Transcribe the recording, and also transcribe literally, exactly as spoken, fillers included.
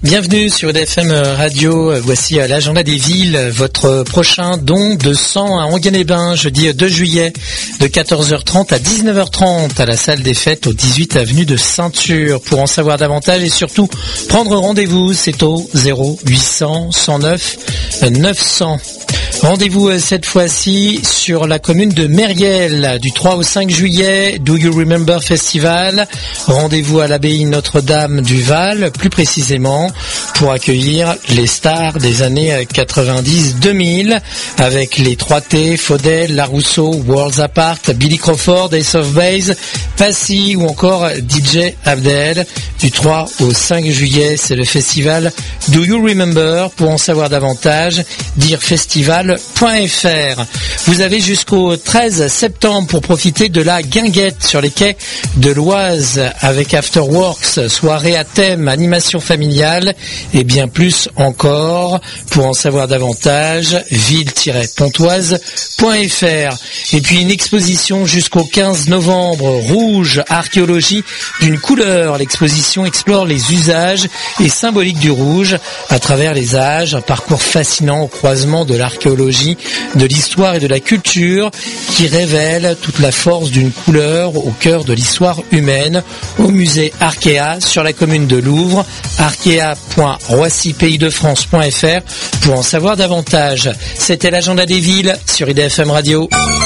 Bienvenue sur I D F M Radio, voici l'agenda des villes, votre prochain don de sang à Enghien-les-Bains, jeudi deux juillet, de quatorze heures trente à dix-neuf heures trente, à la salle des fêtes au dix-huit avenue de Ceinture. Pour en savoir davantage et surtout prendre rendez-vous, c'est au zéro huit cents cent neuf neuf cents. Rendez-vous cette fois-ci sur la commune de Mériel du trois au cinq juillet, Do You Remember Festival. Rendez-vous à l'abbaye Notre-Dame du Val, plus précisément, pour accueillir les stars des années quatre-vingt-dix deux mille, avec les trois T, Faudel, Larousseau, Worlds Apart, Billy Crawford, Ace of Base, Passy ou encore D J Abdel. Du trois au cinq juillet, c'est le festival Do You Remember. Pour en savoir davantage, dire festival point f r. Vous avez jusqu'au treize septembre pour profiter de la guinguette sur les quais de l'Oise avec Afterworks, soirée à thème, animation familiale et bien plus encore. Pour en savoir davantage, ville tiret pontoise point f r. Et puis une exposition jusqu'au quinze novembre, Rouge, archéologie d'une couleur. L'exposition explore les usages et symboliques du rouge à travers les âges, un parcours fascinant au croisement de l'archéologie, de l'histoire et de la culture qui révèle toute la force d'une couleur au cœur de l'histoire humaine au musée Arkea sur la commune de Louvre, arkea point roissy pays de france point f r pour en savoir davantage. C'était l'agenda des villes sur I D F M Radio.